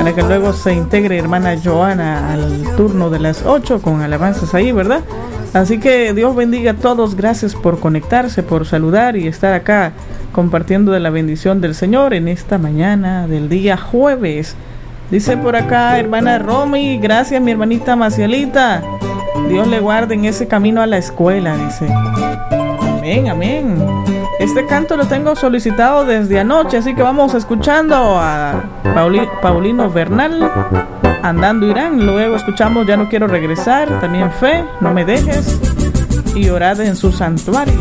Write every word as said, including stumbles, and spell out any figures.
para que luego se integre hermana Joana al turno de las ocho con alabanzas ahí, ¿verdad? Así que Dios bendiga a todos, gracias por conectarse, por saludar y estar acá compartiendo de la bendición del Señor en esta mañana del día jueves. Dice por acá hermana Romy, gracias mi hermanita Macielita, Dios le guarde en ese camino a la escuela, dice. Amén, amén. Este canto lo tengo solicitado desde anoche, así que vamos escuchando a Pauli, Paulino Bernal, Andando Irán. Luego escuchamos Ya no quiero regresar, también Fe, No me dejes y Orad en su santuario.